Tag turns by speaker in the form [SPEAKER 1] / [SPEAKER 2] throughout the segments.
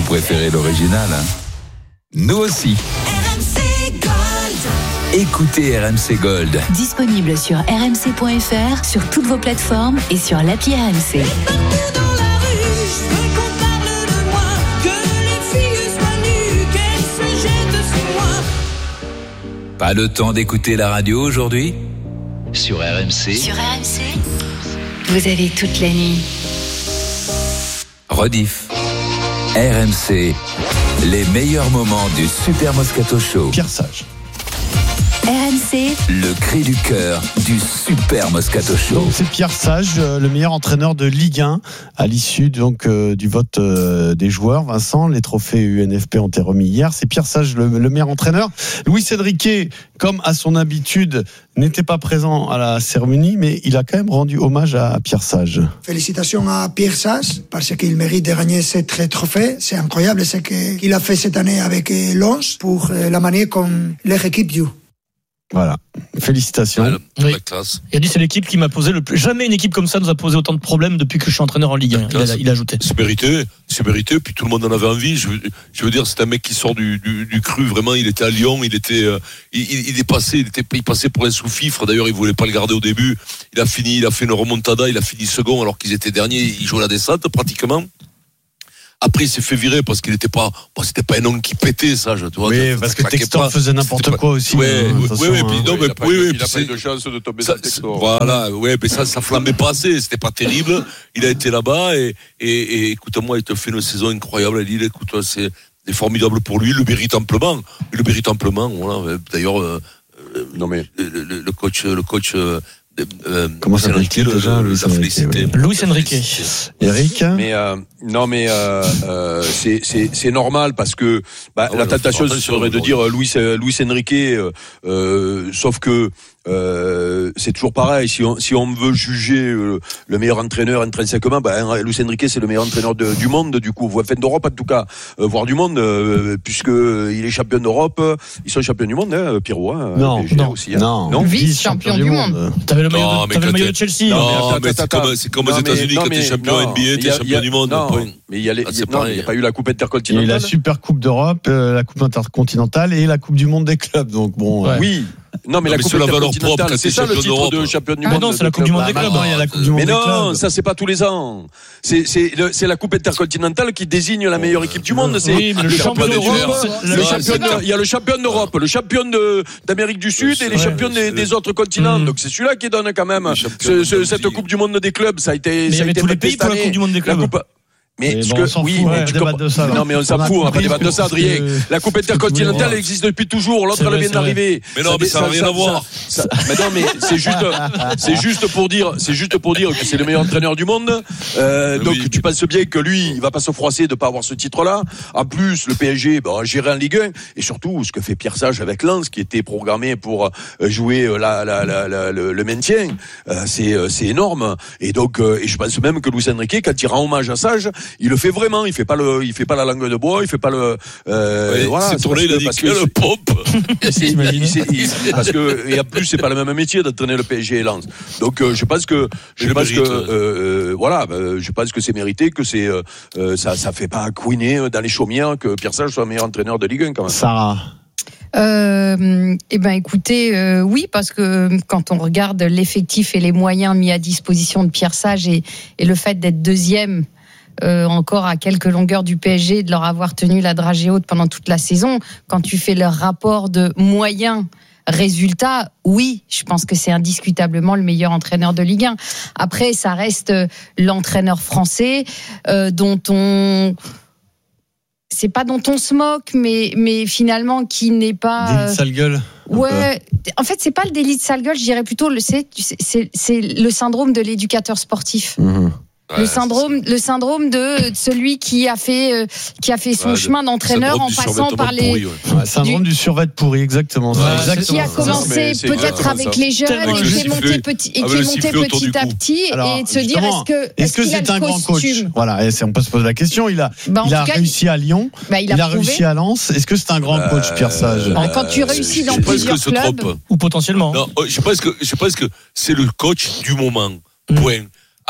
[SPEAKER 1] préférez l'original, hein? Nous aussi.
[SPEAKER 2] RMC Gold.
[SPEAKER 1] Écoutez RMC Gold.
[SPEAKER 3] Disponible sur rmc.fr, sur toutes vos plateformes et sur l'appli RMC.
[SPEAKER 2] Partout dans la rue, je veux qu'on parle de moi, que les filles soient nues, qu'elles se jettent sur moi.
[SPEAKER 1] Pas le temps d'écouter la radio aujourd'hui?
[SPEAKER 4] Sur RMC.
[SPEAKER 3] Sur RMC, vous avez toute la nuit.
[SPEAKER 1] Rediff. RMC. Les meilleurs moments du Super Moscato Show.
[SPEAKER 5] Pierre Sage.
[SPEAKER 3] RMC,
[SPEAKER 1] Le cri du cœur du Super Moscato Show.
[SPEAKER 5] Donc c'est Pierre Sage, le meilleur entraîneur de Ligue 1 à l'issue donc du vote des joueurs. Vincent, les trophées UNFP ont été remis hier. C'est Pierre Sage le meilleur entraîneur. Luis Enrique, comme à son habitude, n'était pas présent à la cérémonie, mais il a quand même rendu hommage à Pierre Sage.
[SPEAKER 6] Félicitations à Pierre Sage parce qu'il mérite de gagner ces trophées. C'est incroyable ce qu'il a fait cette année avec Lens pour la manière comme leur équipe joue.
[SPEAKER 5] Voilà, félicitations.
[SPEAKER 7] Oui. Il a dit c'est l'équipe qui m'a posé le plus. Jamais une équipe comme ça nous a posé autant de problèmes depuis que je suis entraîneur en Ligue 1. Il a ajouté.
[SPEAKER 8] C'est mérité. Puis tout le monde en avait envie. Je veux dire, c'est un mec qui sort du cru. Vraiment, il était à Lyon. Il passait pour un sous-fifre. D'ailleurs, il voulait pas le garder au début. Il a fait une remontada. Il a fini second alors qu'ils étaient derniers. Il jouait la descente pratiquement. Après, il s'est fait virer parce qu'il n'était pas, c'était pas un homme qui pétait, ça, tu vois.
[SPEAKER 5] Oui, parce que Textor faisait n'importe quoi aussi.
[SPEAKER 8] Oui, il a pas eu
[SPEAKER 9] de chance de tomber dans Textor.
[SPEAKER 8] Voilà, mais ça flambait pas assez, c'était pas terrible. Il a été là-bas et écoute-moi, il te fait une saison incroyable à Lille. Écoute, c'est formidable pour lui, il le mérite amplement. Voilà. D'ailleurs, le coach.
[SPEAKER 5] Comment s'appelle-t-il déjà,
[SPEAKER 7] Luis Enrique.
[SPEAKER 5] Eric.
[SPEAKER 9] C'est normal parce que la tentation serait de dire Luis Enrique, sauf que c'est toujours pareil. Si on veut juger le meilleur entraîneur intrinsèquement, Luis Enrique c'est le meilleur entraîneur du monde, du coup, enfin d'Europe en tout cas, voire du monde, puisque il est champion d'Europe. Ils sont champions du monde, Pierrot.
[SPEAKER 5] Non,
[SPEAKER 9] aussi.
[SPEAKER 5] Non.
[SPEAKER 10] Vice-champion du monde.
[SPEAKER 7] T'avais le maillot de Chelsea.
[SPEAKER 8] Non, mais c'est comme aux États-Unis quand t'es champion NBA, t'es champion du monde.
[SPEAKER 9] Mais il y a pas eu la Coupe intercontinentale.
[SPEAKER 5] Il y a eu la Super Coupe d'Europe, la Coupe intercontinentale et la Coupe du monde des clubs. Donc bon.
[SPEAKER 9] Oui. Non, mais la Coupe intercontinentale, c'est ça le titre de champion du monde.
[SPEAKER 7] Non, c'est la Coupe du monde des clubs.
[SPEAKER 5] Il y a la Coupe du monde des clubs.
[SPEAKER 9] Mais non, ça c'est pas tous les ans. C'est la Coupe intercontinentale qui désigne la meilleure équipe du monde. C'est
[SPEAKER 7] le champion d'Europe.
[SPEAKER 9] Il y a le champion d'Europe, le champion d'Amérique du Sud et les champions des autres continents. Donc c'est celui-là qui donne quand même cette Coupe du monde des clubs. Ça a été.
[SPEAKER 7] Il y avait tous les pays pour la Coupe du monde des clubs.
[SPEAKER 9] Mais
[SPEAKER 5] on s'en fout,
[SPEAKER 9] non, mais on s'en fout, on va pas débattre de ça, Adrien. La Coupe intercontinentale existe depuis toujours, l'autre elle vient d'arriver.
[SPEAKER 8] Mais non, mais ça n'a rien à voir.
[SPEAKER 9] Mais non, mais c'est juste pour dire que c'est le meilleur entraîneur du monde. Donc tu penses bien que lui, il va pas se froisser de pas avoir ce titre-là. En plus, le PSG, géré en Ligue 1, et surtout ce que fait Pierre Sage avec Lens, qui était programmé pour jouer le maintien, c'est énorme. Et donc, et je pense même que Luis Enrique, quand il rend hommage à Sage, il le fait vraiment, il fait pas la langue de bois, il fait pas le
[SPEAKER 8] voilà, c'est tourné, il a dit que le pompe.
[SPEAKER 9] Parce que et en plus c'est pas le même métier d'entraîner le PSG et Lens. Donc je pense que c'est mérité, que ça fait pas couiner dans les chaumières que Pierre Sage soit meilleur entraîneur de Ligue 1 quand même.
[SPEAKER 5] Sarah.
[SPEAKER 10] Écoutez, oui, parce que quand on regarde l'effectif et les moyens mis à disposition de Pierre Sage et le fait d'être deuxième encore à quelques longueurs du PSG, de leur avoir tenu la dragée haute pendant toute la saison, quand tu fais leur rapport de moyens résultats, oui, je pense que c'est indiscutablement le meilleur entraîneur de Ligue 1. Après, ça reste l'entraîneur français c'est pas dont on se moque, mais finalement qui n'est pas
[SPEAKER 5] délit de sale gueule.
[SPEAKER 10] Ouais, en fait c'est pas le délit de sale gueule, je dirais plutôt c'est le syndrome de l'éducateur sportif. Le syndrome de celui qui a fait son chemin d'entrepreneur en passant par les
[SPEAKER 5] syndrome du survêt pourri, exactement.
[SPEAKER 10] Qui a commencé peut-être avec les jeunes et qui est monté petit à petit, et de se dire est-ce que c'est un grand coach.
[SPEAKER 5] Voilà, on peut se poser la question. Il a réussi à Lyon, il a réussi à Lens. Est-ce que c'est un grand coach, Pierre Sage?
[SPEAKER 10] Quand tu réussis dans plusieurs clubs,
[SPEAKER 7] ou potentiellement.
[SPEAKER 8] Non, je pense que c'est le coach du moment. Point.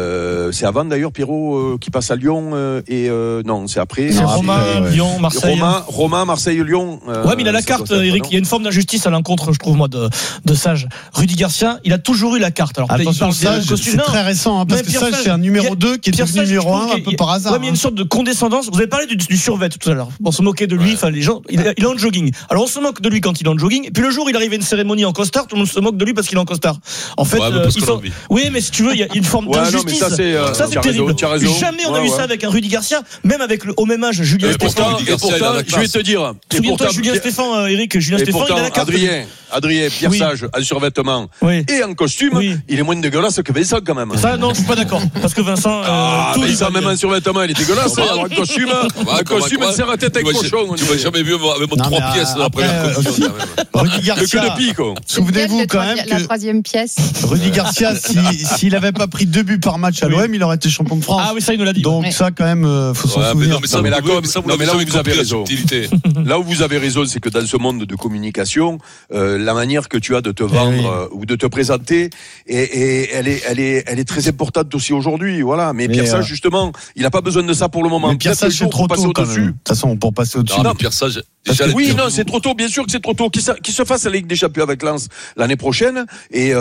[SPEAKER 9] C'est avant d'ailleurs Pierrot qui passe à Lyon non, c'est après.
[SPEAKER 7] C'est Roma, Lyon, Marseille.
[SPEAKER 9] Roma, Marseille, Lyon.
[SPEAKER 7] Ouais, mais il a la carte, Eric. Il y a une forme d'injustice à l'encontre, je trouve, moi, de Sage. Rudy Garcia, il a toujours eu la carte. Alors,
[SPEAKER 5] attention, Sage, c'est très récent, parce que Sage, c'est un numéro 2 qui est devenu numéro 1 un peu par hasard.
[SPEAKER 7] Ouais, mais il y a une sorte de condescendance. Vous avez parlé du survêt tout à l'heure. On se moquait de lui, enfin, les gens, il est en jogging. Alors, on se moque de lui quand il est en jogging. Et puis, le jour où il arrive à une cérémonie en costard, tout le monde se moque de lui parce qu'il est en costard. En fait, oui, mais si tu veux, il y a une forme d'injustice. Ça, c'est terrible. Jamais on a eu ça avec un Rudy Garcia, même avec au même âge, Julien Stéphane.
[SPEAKER 9] Et pourtant, je vais te dire.
[SPEAKER 7] Souviens-toi, Julien Stéphane, Eric, Julien Stéphane, il a la carte.
[SPEAKER 9] Adrien, Pierre Sage, en survêtement et en costume, il est moins dégueulasse que Vincent quand même.
[SPEAKER 7] Ça, non, je suis pas d'accord. Parce que Vincent,
[SPEAKER 9] Vincent, même en survêtement, il est dégueulasse. Alors, en costume, il serre la tête avec cochon.
[SPEAKER 8] Tu m'as jamais vu avec mon 3 pièces dans la première commission.
[SPEAKER 5] Rudy Garcia, souvenez-vous quand même
[SPEAKER 10] la troisième pièce.
[SPEAKER 5] Rudy Garcia, s'il avait pas pris 2 buts par match à l'OM, il aurait été champion de France.
[SPEAKER 7] Ah oui, ça, il nous l'a dit.
[SPEAKER 5] Donc ça, quand même, faut s'en souvenir.
[SPEAKER 9] Mais là où vous avez raison. Là où vous avez raison, c'est que dans ce monde de communication, la manière que tu as de te vendre ou de te présenter, et elle est très importante aussi aujourd'hui. Voilà. Mais Pierre Sage, justement, il n'a pas besoin de ça pour le moment.
[SPEAKER 5] Mais Pierre Sage, c'est trop tôt quand même. De toute façon, pour passer au-dessus.
[SPEAKER 8] Non, Pierre Sage.
[SPEAKER 9] Oui, non, c'est trop tôt. Bien sûr que c'est trop tôt. Qu'il se fasse la Ligue des Champions avec Lens l'année prochaine, et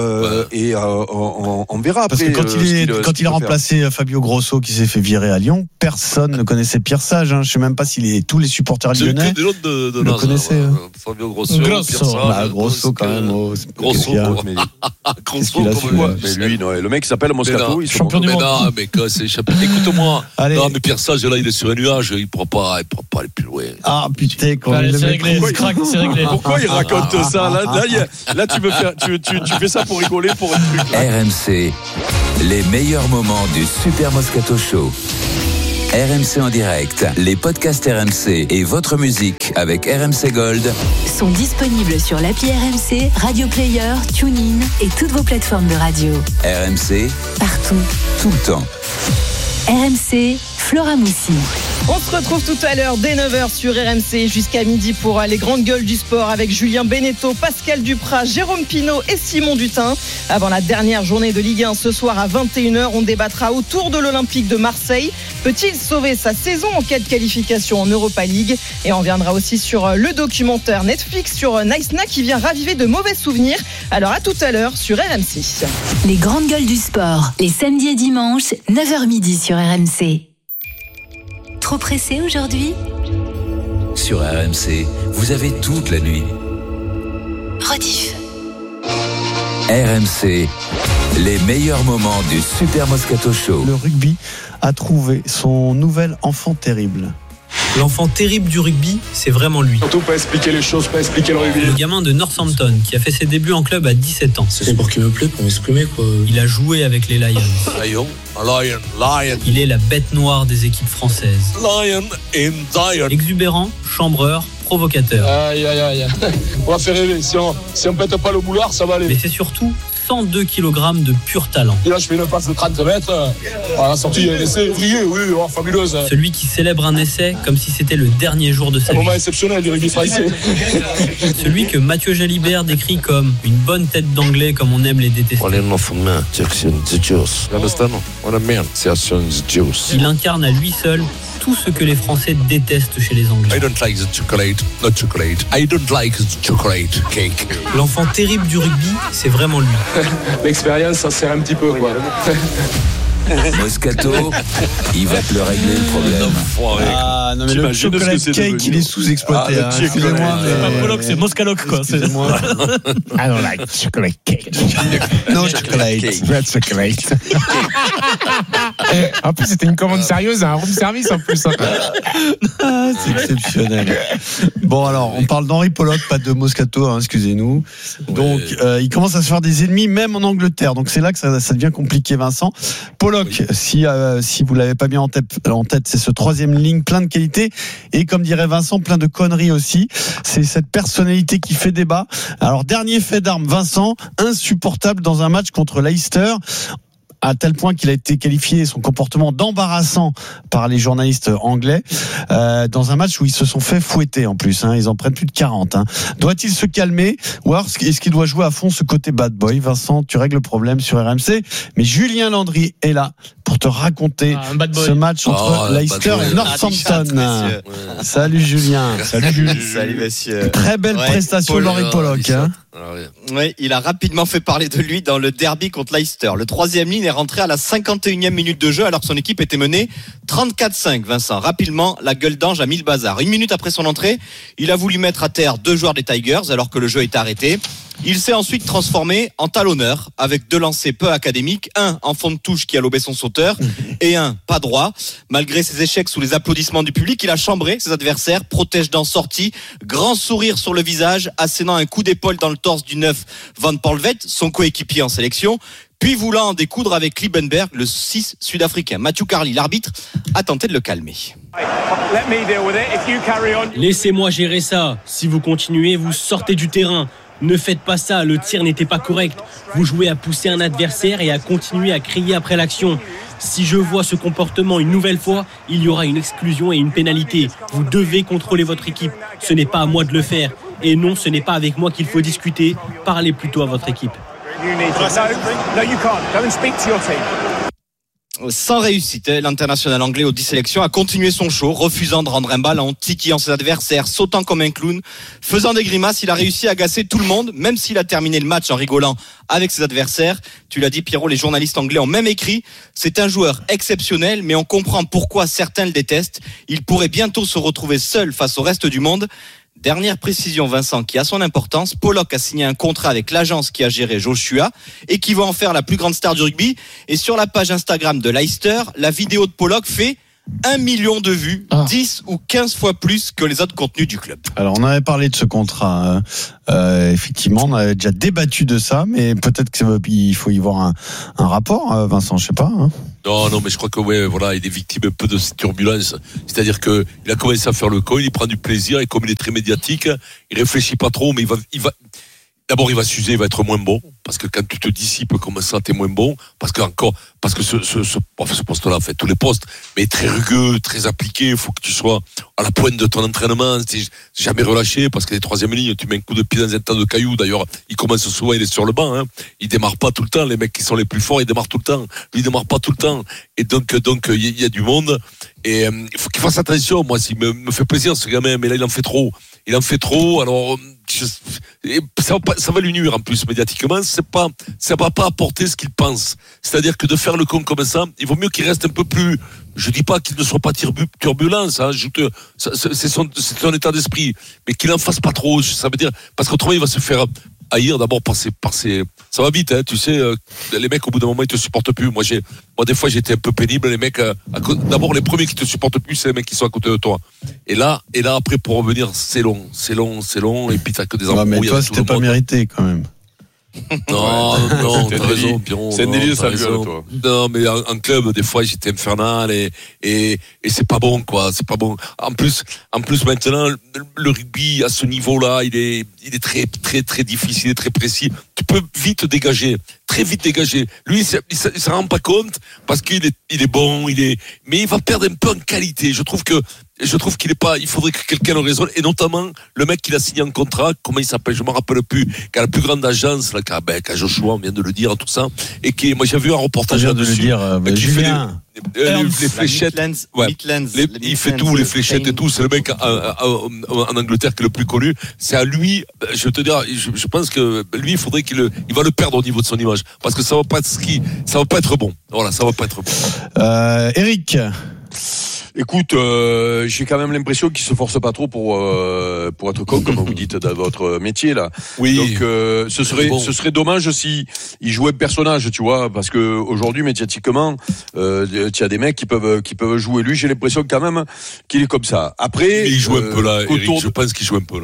[SPEAKER 9] on verra après.
[SPEAKER 5] Parce que quand il a remplacé Fabio Grosso, qui s'est fait virer à Lyon, personne ne connaissait Pierre Sage. Je sais même pas si tous les supporters lyonnais le connaissaient.
[SPEAKER 8] Fabio Grosso.
[SPEAKER 5] Grosso quand même.
[SPEAKER 8] Grosso.
[SPEAKER 9] Mais lui, non, le mec s'appelle Moscato. Il
[SPEAKER 7] champion du monde.
[SPEAKER 8] Non, mais quand c'est échappé. Écoute-moi. Non, mais Pierre Sage, là, il est sur un nuage. Il pourra pas aller plus loin.
[SPEAKER 5] Ah putain, quand
[SPEAKER 7] c'est réglé.
[SPEAKER 9] Pourquoi il raconte ça? Là, tu fais ça pour rigoler pour un truc.
[SPEAKER 1] RMC, les meilleurs moments du Super Moscato Show. RMC en direct, les podcasts RMC et votre musique avec RMC Gold
[SPEAKER 3] sont disponibles sur l'appli RMC, Radio Player, TuneIn et toutes vos plateformes de radio.
[SPEAKER 1] RMC,
[SPEAKER 3] partout,
[SPEAKER 1] tout le temps.
[SPEAKER 3] RMC, Flora Moussi.
[SPEAKER 11] On se retrouve tout à l'heure dès 9h sur RMC jusqu'à midi pour les grandes gueules du sport avec Julien Beneteau, Pascal Duprat, Jérôme Pinault et Simon Dutin. Avant la dernière journée de Ligue 1 ce soir à 21h, on débattra autour de l'Olympique de Marseille. Peut-il sauver sa saison en cas de qualification en Europa League? Et on reviendra aussi sur le documentaire Netflix sur Naïsna qui vient raviver de mauvais souvenirs. Alors à tout à l'heure sur RMC.
[SPEAKER 3] Les grandes gueules du sport, les samedis et dimanches, 9h midi sur RMC. Trop pressé aujourd'hui?
[SPEAKER 1] Sur RMC, vous avez toute la nuit.
[SPEAKER 3] Rediff.
[SPEAKER 1] RMC, les meilleurs moments du Super Moscato Show.
[SPEAKER 5] Le rugby a trouvé son nouvel enfant terrible.
[SPEAKER 12] L'enfant terrible du rugby, c'est vraiment lui.
[SPEAKER 13] Surtout pas expliquer les choses, pas expliquer le rugby.
[SPEAKER 12] Le gamin de Northampton qui a fait ses débuts en club à 17 ans.
[SPEAKER 13] C'est le sport qui me plaît pour m'exprimer quoi.
[SPEAKER 12] Il a joué avec les Lions.
[SPEAKER 8] Lion.
[SPEAKER 12] Il est la bête noire des équipes françaises.
[SPEAKER 8] Lion.
[SPEAKER 12] Exubérant, chambreur, provocateur.
[SPEAKER 13] Aïe. On va faire rêver. Si on pète pas le boulard, ça va aller.
[SPEAKER 12] Mais c'est surtout 102 kg de pur talent.
[SPEAKER 13] Et là, je fais une passe de 30 mètres. À la sortie, il y a un essai. Vrillé, oui, fabuleuse.
[SPEAKER 12] Celui qui célèbre un essai comme si c'était le dernier jour de sa vie.
[SPEAKER 13] Un moment exceptionnel du rugby français.
[SPEAKER 12] Celui que Mathieu Jalibert décrit comme une bonne tête d'anglais, comme on aime les détester. Il incarne à lui seul tout ce que les Français détestent chez les Anglais.
[SPEAKER 8] I don't like the chocolate, not chocolate. I don't like the chocolate cake.
[SPEAKER 12] L'enfant terrible du rugby, c'est vraiment lui.
[SPEAKER 13] L'expérience, ça sert un petit peu, quoi.
[SPEAKER 1] Moscato, il va te le régler le problème.
[SPEAKER 5] Ah non mais le chocolate cake il est sous-exploité. Excusez-moi,
[SPEAKER 7] c'est pas Pollock, c'est Moscaloc quoi.
[SPEAKER 5] Excusez-moi. I don't like chocolate cake. No chocolate.
[SPEAKER 14] Red chocolate. En plus c'était une commande sérieuse à un room service en plus.
[SPEAKER 5] C'est exceptionnel. Bon alors on parle d'Henri Pollock, pas de Moscato, excusez-nous. Donc il commence à se faire des ennemis même en Angleterre. Donc c'est là que ça devient compliqué, Vincent. Pollock, si vous l'avez pas bien en tête, c'est ce troisième ligne plein de qualité et comme dirait Vincent, plein de conneries aussi. C'est cette personnalité qui fait débat. Alors dernier fait d'armes, Vincent, insupportable dans un match contre Leicester. à tel point qu'il a été qualifié, son comportement d'embarrassant par les journalistes anglais, dans un match où ils se sont fait fouetter en plus. Ils en prennent plus de 40. Doit-il se calmer ou alors est-ce qu'il doit jouer à fond ce côté bad boy? Vincent, tu règles le problème sur RMC, mais Julien Landry est là pour te raconter ce match entre Leicester et Northampton. Salut Julien.
[SPEAKER 15] Salut Julien. Salut messieurs.
[SPEAKER 5] Très belle prestation de Laurie Pollock.
[SPEAKER 15] Oui, il a rapidement fait parler de lui dans le derby contre Leicester. Le troisième ligne est rentré à la 51e minute de jeu alors que son équipe était menée 34-5. Vincent, rapidement, la gueule d'ange a mis le bazar. 1 minute après son entrée, il a voulu mettre à terre 2 joueurs des Tigers alors que le jeu était arrêté. Il s'est ensuite transformé en talonneur avec 2 lancers peu académiques, un en fond de touche qui a lobé son sauteur et un pas droit. Malgré ses échecs sous les applaudissements du public, il a chambré ses adversaires, protège-dents sorti, grand sourire sur le visage, assénant un coup d'épaule dans le torse du 9 Van Polvet, son coéquipier en sélection, puis voulant en découdre avec Liebenberg, le 6 sud-africain. Matthew Carley, l'arbitre, a tenté de le calmer.
[SPEAKER 16] Laissez-moi gérer ça. Si vous continuez, vous sortez du terrain. Ne faites pas ça, le tir n'était pas correct. Vous jouez à pousser un adversaire et à continuer à crier après l'action. Si je vois ce comportement une nouvelle fois, il y aura une exclusion et une pénalité. Vous devez contrôler votre équipe. Ce n'est pas à moi de le faire. Et non, ce n'est pas avec moi qu'il faut discuter. Parlez plutôt à votre équipe.
[SPEAKER 15] Sans réussite, l'international anglais aux 10 sélections a continué son show, refusant de rendre un ballon, tiquillant ses adversaires, sautant comme un clown, faisant des grimaces. Il a réussi à agacer tout le monde, même s'il a terminé le match en rigolant avec ses adversaires. Tu l'as dit Pierrot, les journalistes anglais ont même écrit « C'est un joueur exceptionnel, mais on comprend pourquoi certains le détestent. Il pourrait bientôt se retrouver seul face au reste du monde ». Dernière précision, Vincent, qui a son importance. Pollock a signé un contrat avec l'agence qui a géré Joshua et qui va en faire la plus grande star du rugby. Et sur la page Instagram de Leicester, la vidéo de Pollock fait 1 million de vues, 10 ou 15 fois plus que les autres contenus du club.
[SPEAKER 5] Alors on avait parlé de ce contrat, effectivement, on avait déjà débattu de ça, mais peut-être qu'il faut y voir un rapport, Vincent, je sais pas.
[SPEAKER 8] Non, mais je crois que voilà, il est victime un peu de cette turbulence. C'est-à-dire que il a commencé à faire le con, il prend du plaisir et comme il est très médiatique, il réfléchit pas trop, mais d'abord il va s'user, il va être moins bon parce que quand tu te dissipes comme ça, t'es moins bon parce que ce poste-là, en fait, tous les postes, mais très rugueux, très appliqué. Il faut que tu sois à la pointe de ton entraînement, t'es jamais relâché parce que les troisième lignes, tu mets un coup de pied dans un tas de cailloux. D'ailleurs, il commence souvent, il est sur le banc. Il démarre pas tout le temps. Les mecs qui sont les plus forts, ils démarrent tout le temps. Lui, il démarre pas tout le temps. Et donc, il y a du monde. Et il faut qu'il fasse attention. Moi, s'il me fait plaisir ce gamin, mais là, il en fait trop. Alors. Ça va lui nuire en plus médiatiquement. Ça va pas apporter ce qu'il pense. C'est-à-dire que de faire le con comme ça, il vaut mieux qu'il reste un peu plus. Je dis pas qu'il ne soit pas turbulent, c'est son état d'esprit, mais qu'il en fasse pas trop. Ça veut dire parce qu'autrement il va se faire haïr d'abord par ses. Ça va vite, tu sais. Les mecs au bout d'un moment ils te supportent plus. Moi des fois j'étais un peu pénible. Les mecs, d'abord les premiers qui te supportent plus, c'est les mecs qui sont à côté de toi. Et là après pour revenir, c'est long. Et puis t'as que des embrouilles.
[SPEAKER 5] Mais toi c'était pas mérité quand même.
[SPEAKER 8] Non, t'as raison, Piron.
[SPEAKER 9] C'est un délit de sa gueule, toi.
[SPEAKER 8] Non, mais en club, des fois, j'étais infernal et c'est pas bon, quoi. C'est pas bon. En plus, maintenant, le rugby, à ce niveau-là, il est très, très, très difficile, très précis. Tu peux très vite dégager. Lui, il s'en rend pas compte parce qu'il est bon, mais il va perdre un peu en qualité. Je trouve qu'il est pas, il faudrait que quelqu'un le raisonne, et notamment le mec qui l'a signé en contrat, comment il s'appelle, je m'en rappelle plus, qui a la plus grande agence, là, qu'a Joshua, on vient de le dire, tout ça, et moi j'ai vu un reportage là-dessus.
[SPEAKER 5] Julien.
[SPEAKER 8] Les fléchettes, il fait tout, les fléchettes et tout, c'est le mec en Angleterre qui est le plus connu, c'est à lui, je vais te dire, je pense que lui, il faudrait il va le perdre au niveau de son image, parce que ça va pas être bon. Voilà, ça va pas être bon.
[SPEAKER 5] Eric.
[SPEAKER 9] Écoute, j'ai quand même l'impression qu'il se force pas trop pour être con, comme vous dites dans votre métier là.
[SPEAKER 8] Oui.
[SPEAKER 9] Donc ce serait dommage si il jouait personnage, tu vois, parce que aujourd'hui médiatiquement, tu as des mecs qui peuvent jouer lui. J'ai l'impression quand même qu'il est comme ça. Après,
[SPEAKER 8] il joue un peu là. Eric, je pense qu'il joue un peu là.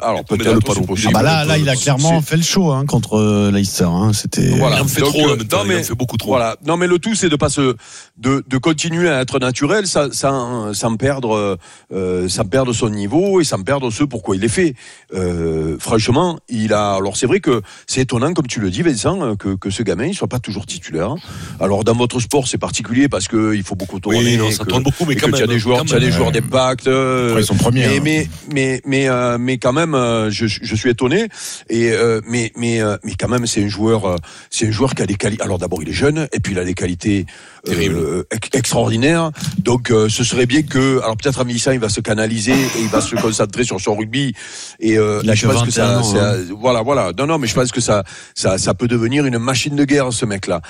[SPEAKER 9] Alors peut-être pas non plus.
[SPEAKER 5] Là, il a clairement fait le show contre Leicester. C'était.
[SPEAKER 9] Voilà.
[SPEAKER 8] Il en fait trop. Il en fait beaucoup trop.
[SPEAKER 9] Voilà. Non, mais le tout, c'est de pas de continuer à être naturel, sans perdre son niveau et sans perdre ce pourquoi il est fait. Franchement, alors c'est vrai que c'est étonnant, comme tu le dis, Vincent, que ce gamin il soit pas toujours titulaire. Alors dans votre sport, c'est particulier parce que il faut beaucoup tourner.
[SPEAKER 8] Oui, ça tourne beaucoup, mais quand même.
[SPEAKER 9] Tu as des joueurs d'impact.
[SPEAKER 14] Ils sont premiers.
[SPEAKER 9] Mais quand même, je suis étonné. Mais quand même, c'est un joueur qui a des qualités. Alors d'abord, il est jeune, et puis il a des qualités extraordinaires. Donc, ce serait bien que, alors peut-être à Mélissa, il va se canaliser et il va se concentrer sur son rugby. Et je pense que ça, voilà. Non, mais je pense que ça peut devenir une machine de guerre, ce mec-là.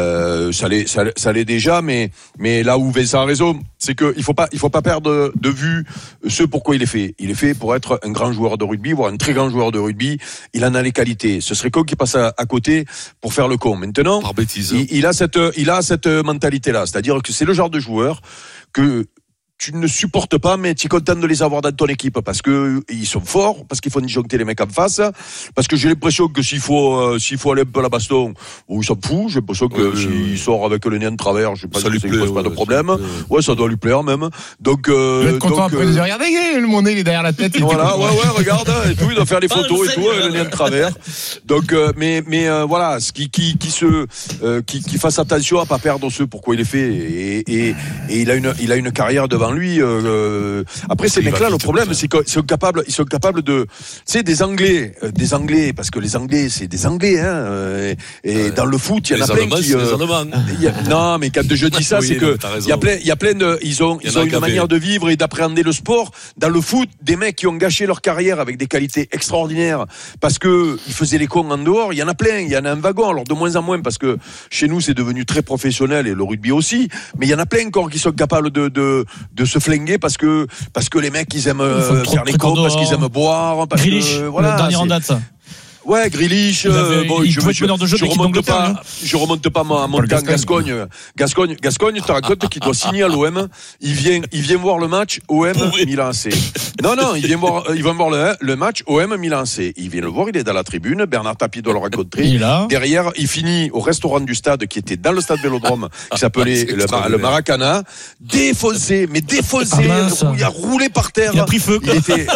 [SPEAKER 9] Ça l'est déjà, mais là où Vincent a raison, c'est que il faut pas perdre de vue ce pourquoi il est fait. Il est fait pour être un grand joueur de rugby, voire un très grand joueur de rugby. Il en a les qualités. Ce serait con qu'il passe à côté pour faire le con. Maintenant,
[SPEAKER 8] par bêtise.
[SPEAKER 9] Il a cette mentalité-là. C'est-à-dire que c'est le genre de joueur que tu ne supportes pas, mais tu es content de les avoir dans ton équipe parce que ils sont forts, parce qu'il faut disjoncter les mecs en face, parce que j'ai l'impression que s'il faut aller un peu à la baston, il s'en fout. J'ai l'impression que s'il sort avec le nez de travers, je pense que ça lui pose pas de problème. Ouais, ça doit lui plaire même. Donc,
[SPEAKER 14] je vais être content après de dire, regardez, mon nez il est derrière la tête.
[SPEAKER 9] Voilà, ouais, regarde, et tout, il doit faire les photos et tout, le nez de travers. Donc, mais voilà, qui fasse attention à pas perdre ce pourquoi il est fait, et il a une carrière devant lui. Après ces mecs-là, le problème, c'est qu'ils sont capables de, tu sais, des Anglais, parce que les Anglais, c'est des Anglais, et dans le foot, il y en a plein qui. Non, mais quand je dis ça, c'est que il y a plein de, ils ont une manière de vivre et d'appréhender le sport. Dans le foot, des mecs qui ont gâché leur carrière avec des qualités extraordinaires parce que ils faisaient les cons en dehors. Il y en a plein, il y en a un wagon. Alors de moins en moins parce que chez nous, c'est devenu très professionnel et le rugby aussi. Mais il y en a plein encore qui sont capables de se flinguer parce que les mecs ils aiment faire les cons, parce qu'ils aiment boire, parce
[SPEAKER 7] Grealish,
[SPEAKER 9] que voilà,
[SPEAKER 7] le dernier en date, ça.
[SPEAKER 9] Ouais, Grealish, je remonte pas à mon temps. Gascogne, tu te racontes qu'il doit signer à l'OM. Il vient voir le match OM Milan AC. Non, il vient voir le match OM Milan AC. Il vient le voir, il est dans la tribune. Bernard Tapie doit le rencontrer. Derrière, il finit au restaurant du stade qui était dans le stade Vélodrome, qui s'appelait le Maracana. Défoncé. Il a roulé par terre.
[SPEAKER 7] Il a pris feu.
[SPEAKER 9] Il était,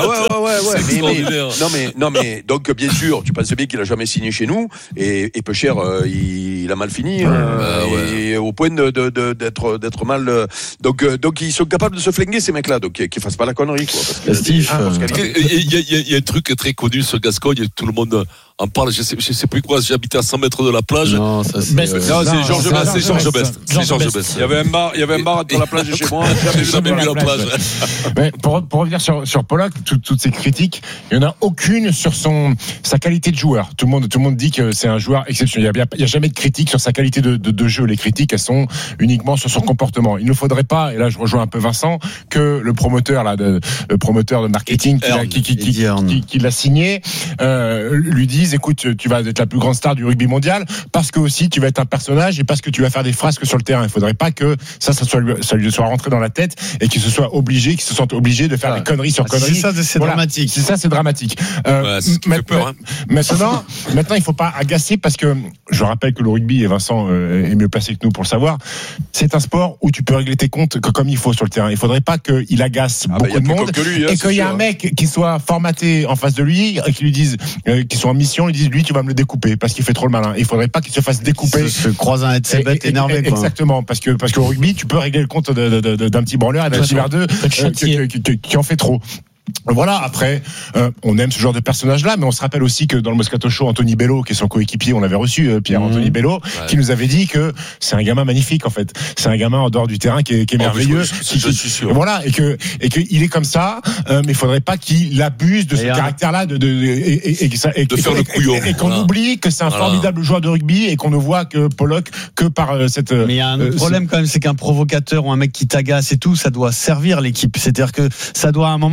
[SPEAKER 9] Non, mais donc, bien sûr, tu penses bien qu'il a jamais signé chez nous et peu cher, il a mal fini et au point d'être mal. Donc ils sont capables de se flinguer ces mecs-là, donc qu'ils fassent pas la connerie quoi. Parce que
[SPEAKER 8] Steve, il y a un truc très connu sur Gascogne, tout le monde en parle. Je sais plus quoi. J'habitais à 100 mètres de la plage.
[SPEAKER 9] Non, c'est Georges Best. Il y avait un bar dans la plage chez moi.
[SPEAKER 8] Jamais vu la plage.
[SPEAKER 14] Mais pour revenir sur Pollock, toutes ces critiques, il y en a aucune sur sa qualité de joueur. Tout le monde dit que c'est un joueur exceptionnel. Il y a jamais de critique sur sa qualité de jeu. Les critiques, elles sont uniquement sur son comportement. Il ne faudrait pas, et là je rejoins un peu Vincent, que le promoteur de marketing qui l'a signé lui dise écoute, tu vas être la plus grande star du rugby mondial parce que aussi tu vas être un personnage et parce que tu vas faire des frasques sur le terrain. Il faudrait pas que ça lui soit rentré dans la tête et qu'il se sente obligé de faire des conneries sur conneries.
[SPEAKER 5] C'est ça, c'est dramatique.
[SPEAKER 14] C'est ça, c'est dramatique. Maintenant, il faut pas agacer parce que je rappelle que le rugby, et Vincent est mieux placé que nous pour le savoir, c'est un sport où tu peux régler tes comptes comme il faut sur le terrain. Il faudrait pas qu'il agace beaucoup de monde et qu'il y ait un mec qui soit formaté en face de lui et qui lui dise, qui soit en mission, lui dise lui tu vas me le découper parce qu'il fait trop le malin. Il faudrait pas qu'il se fasse découper.
[SPEAKER 5] Se croise un headset bête énervé.
[SPEAKER 14] Exactement, parce que au rugby, tu peux régler le compte d'un petit branleur et d'un petit verdeux qui en fait trop. Voilà, après, on aime ce genre de personnage-là, mais on se rappelle aussi que dans le Moscato Show, Anthony Bello, qui est son coéquipier, on l'avait reçu, Pierre-Anthony Bello, qui nous avait dit que c'est un gamin magnifique, en fait. C'est un gamin en dehors du terrain qui est merveilleux.
[SPEAKER 8] Je suis sûr.
[SPEAKER 14] Voilà, et que il est comme ça, mais il faudrait pas qu'il abuse de ce caractère-là, de
[SPEAKER 8] faire le couillon.
[SPEAKER 14] Et qu'on oublie que c'est un formidable joueur de rugby et qu'on ne voit que Pollock que par cette.
[SPEAKER 5] Mais il y a un problème quand même, c'est qu'un provocateur ou un mec qui t'agace et tout, ça doit servir l'équipe. C'est-à-dire que ça doit à un moment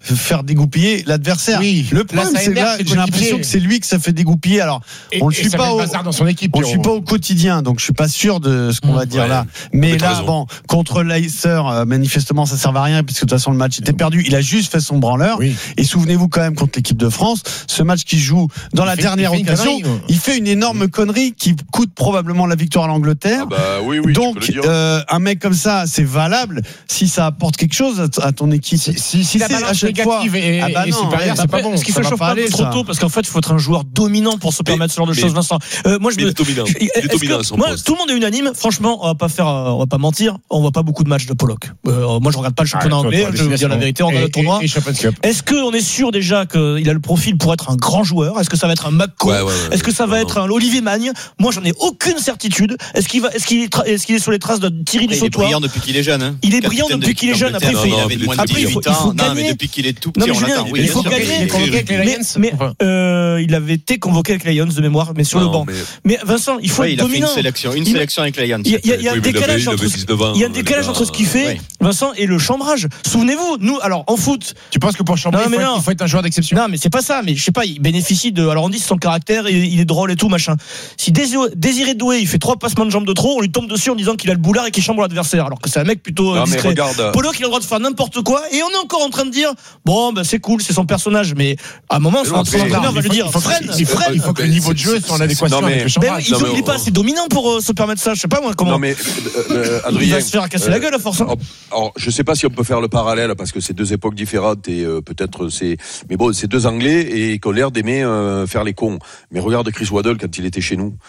[SPEAKER 5] faire dégoupiller l'adversaire.
[SPEAKER 14] Oui,
[SPEAKER 5] le problème,
[SPEAKER 14] là, ça
[SPEAKER 5] c'est
[SPEAKER 14] énerve
[SPEAKER 5] là,
[SPEAKER 14] ses
[SPEAKER 5] j'ai l'impression
[SPEAKER 14] coéquipiers.
[SPEAKER 5] que c'est lui que ça fait dégoupiller. Alors, on le suit pas
[SPEAKER 14] dans son équipe.
[SPEAKER 5] On le suit pas au quotidien, donc je suis pas sûr de ce qu'on va dire là. Mais là, bon, contre Leicester, manifestement, ça sert à rien puisque de toute façon le match était perdu. Il a juste fait son branleur.
[SPEAKER 14] Oui.
[SPEAKER 5] Et souvenez-vous quand même contre l'équipe de France, ce match qui joue dans la dernière occasion, il fait une énorme connerie qui coûte probablement la victoire à l'Angleterre.
[SPEAKER 9] Oui,
[SPEAKER 5] donc un mec comme ça, c'est valable si ça apporte quelque chose à ton équipe.
[SPEAKER 14] Si la balance négative est supérieure, c'est pas bon.
[SPEAKER 7] Est-ce qu'il se chauffe pas trop tôt parce qu'en fait, il faut être un joueur dominant pour se permettre ce genre de choses, Vincent. Moi,
[SPEAKER 8] il est dominant.
[SPEAKER 7] Tout le monde est unanime. Franchement, on va pas mentir. On voit pas beaucoup de matchs de Pollock. Moi, je regarde pas le championnat anglais. Je vais dire la vérité. On regarde le tournoi. Est-ce qu'on est sûr déjà qu'il a le profil pour être un grand joueur? Est-ce que ça va être un McCall? Est-ce que ça va être un Olivier Magne? Moi, j'en ai aucune certitude. Est-ce qu'il est sur les traces de Thierry du Sautoir?
[SPEAKER 15] Il est brillant depuis qu'il est jeune.
[SPEAKER 7] Il est brillant depuis qu'il est jeune. Après, il faut gagner.
[SPEAKER 15] Mais depuis qu'il est tout petit,
[SPEAKER 7] on l'attend. Il faut gagner. Mais il avait été convoqué avec les Lions de mémoire, mais sur le banc. Mais Vincent, il faut être dominant.
[SPEAKER 15] Il a fait une sélection avec les Lions.
[SPEAKER 7] Il y a un décalage entre ce qu'il fait, Vincent, et le chambrage. Souvenez-vous, nous, alors en foot.
[SPEAKER 14] Tu penses que pour chambrer, il faut être un joueur d'exception?
[SPEAKER 7] Non, mais c'est pas ça. Mais je sais pas, il bénéficie de. Alors on dit son caractère, il est drôle et tout machin. Si Désiré Doué, il fait 3 passements de jambes de trop, on lui tombe dessus en disant qu'il a le boulard et qu'il chambre l'adversaire. Alors que c'est un mec plutôt discret. Pollock, il a le droit de faire n'importe quoi, et on est encore en train de dire bon, ben c'est cool, c'est son personnage, mais à un moment, son entraîneur va lui dire freine.
[SPEAKER 14] Il faut que le niveau de jeu soit en adéquation avec le chambrage.
[SPEAKER 7] Il est pas assez dominant pour se permettre ça. Je sais pas moi comment.
[SPEAKER 9] Non mais
[SPEAKER 7] Adrien, il va se faire casser la gueule à force.
[SPEAKER 9] Alors, je sais pas si on peut faire le parallèle parce que c'est 2 époques différentes et peut-être mais bon, c'est 2 Anglais et qui ont l'air d'aimer faire les cons. Mais regarde Chris Waddle quand il était chez nous.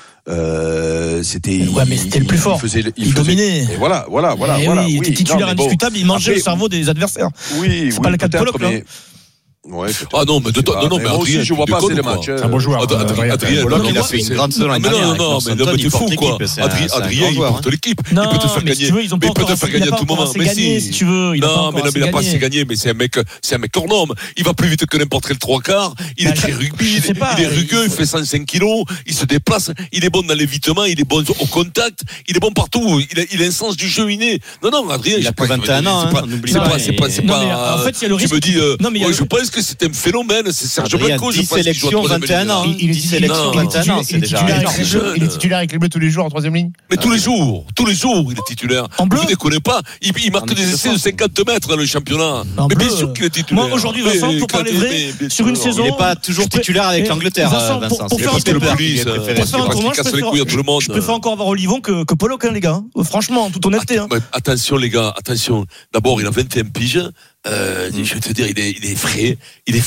[SPEAKER 9] C'était.
[SPEAKER 7] Ouais, mais c'était le plus fort. Il dominait.
[SPEAKER 9] Et voilà.
[SPEAKER 7] Il était titulaire indiscutable. Il mangeait le cerveau des adversaires.
[SPEAKER 9] Oui,
[SPEAKER 7] c'est pas le cas de Pollock, mais.
[SPEAKER 9] Ouais,
[SPEAKER 8] non, mais
[SPEAKER 9] moi aussi, je vois pas assez les matchs.
[SPEAKER 14] C'est un bon joueur.
[SPEAKER 8] Adrien,
[SPEAKER 15] il a fait une grande saison.
[SPEAKER 8] Non, mais t'es fou, quoi. Adrien, il porte l'équipe. Il peut te faire gagner. Mais il peut te faire gagner à tout moment. Mais
[SPEAKER 7] si tu veux.
[SPEAKER 8] Non, mais il a pas assez gagné. Mais c'est un mec hors norme. Il va plus vite que n'importe quel 3/4. Il est très rugby. Il est rugueux. Il fait 105 kilos. Il se déplace. Il est bon dans l'évitement. Il est bon au contact. Il est bon partout. Il a un sens du jeu inné. Non, Adrien.
[SPEAKER 15] Il a que 21 ans.
[SPEAKER 8] C'est pas.
[SPEAKER 7] En fait, il y a le risque.
[SPEAKER 8] Tu me dis. Je pense que c'est un phénomène, c'est Serge Blanco.
[SPEAKER 15] 10 sélections, 21 ans.
[SPEAKER 14] Il est titulaire avec les Bleus tous les jours en 3e ligne.
[SPEAKER 8] Mais tous les jours, il est titulaire.
[SPEAKER 7] En bleu,
[SPEAKER 8] vous ne déconnez pas. Il marque des essais de 50 mètres dans le championnat. Mais bien sûr qu'il est titulaire.
[SPEAKER 7] Moi, aujourd'hui, Vincent, pour parler vrai, sur une saison.
[SPEAKER 15] Il n'est pas toujours titulaire avec l'Angleterre, Vincent.
[SPEAKER 7] Pour faire un tournoi, je préfère encore avoir Olivon que Pollock, les gars. Franchement, en toute honnêteté.
[SPEAKER 8] Attention, les gars, attention. D'abord, il a 21 piges. Je vais te dire, il est frais, il est